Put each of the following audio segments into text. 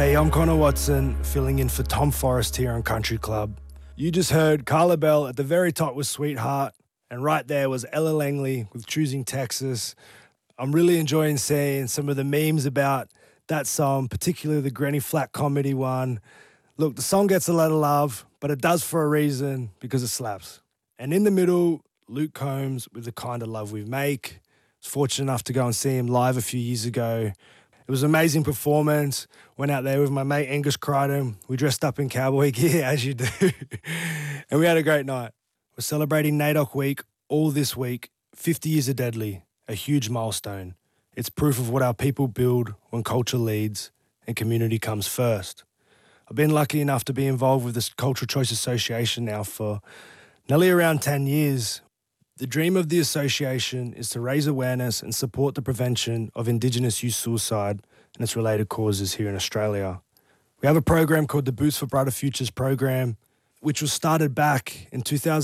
Hey, I'm Connor Watson, filling in for Tom Forrest here on Country Club. You just heard Carla Bell. At the very top was Sweetheart, and right there was Ella Langley with Choosing Texas. I'm really enjoying seeing some of the memes about that song, particularly the Granny Flat comedy one. Look, the song gets a lot of love, but it does for a reason, because it slaps. And in the middle, Luke Combs with The Kind of Love We Make. I was fortunate enough to go and see him live a few years ago. It was an amazing performance. Went out there with my mate Angus Crichton. We dressed up in cowboy gear, as you do. And we had a great night. We're celebrating NAIDOC Week all this week. 50 years of Deadly, a huge milestone. It's proof of what our people build when culture leads and community comes first. I've been lucky enough to be involved with this Cultural Choice Association now for nearly around 10 years. The dream of the association is to raise awareness and support the prevention of Indigenous youth suicide and its related causes here in Australia. We have a program called the Boots for Brighter Futures program, which was started back in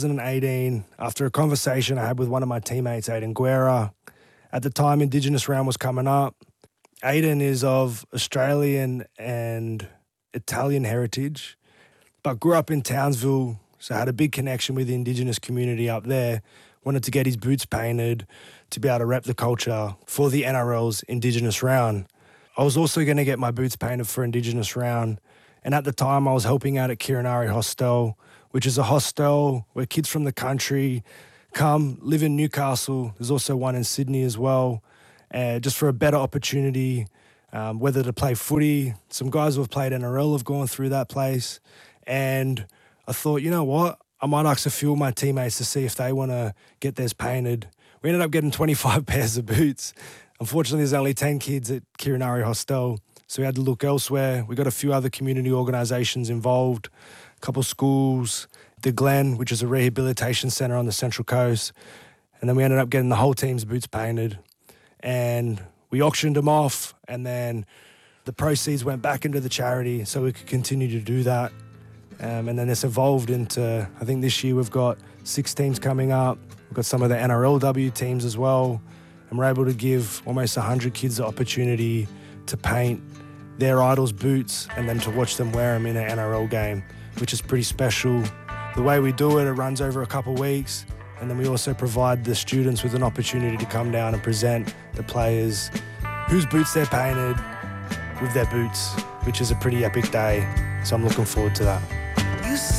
2018 after a conversation I had with one of my teammates, Aidan Guerra. At the time, Indigenous Round was coming up. Aidan is of Australian and Italian heritage, but grew up in Townsville, so had a big connection with the Indigenous community up there. Wanted to get his boots painted to be able to rep the culture for the NRL's Indigenous Round. I was also going to get my boots painted for Indigenous Round, and at the time I was helping out at Kirinari Hostel, which is a hostel where kids from the country come, live in Newcastle. There's also one in Sydney as well, just for a better opportunity, whether to play footy. Some guys who have played NRL have gone through that place, and I thought, you know what? I might ask a few of my teammates to see if they want to get theirs painted. We ended up getting 25 pairs of boots. Unfortunately, there's only 10 kids at Kirinari Hostel, so we had to look elsewhere. We got a few other community organisations involved, a couple of schools, The Glen, which is a rehabilitation centre on the Central Coast, and then we ended up getting the whole team's boots painted. And we auctioned them off, and then the proceeds went back into the charity so we could continue to do that. And then it's evolved into, I think this year we've got 6 teams coming up. We've got some of the NRLW teams as well. And we're able to give almost 100 kids the opportunity to paint their idols' boots and then to watch them wear them in an NRL game, which is pretty special. The way we do it, it runs over a couple of weeks. And then we also provide the students with an opportunity to come down and present the players whose boots they're painted with their boots, which is a pretty epic day. So I'm looking forward to that.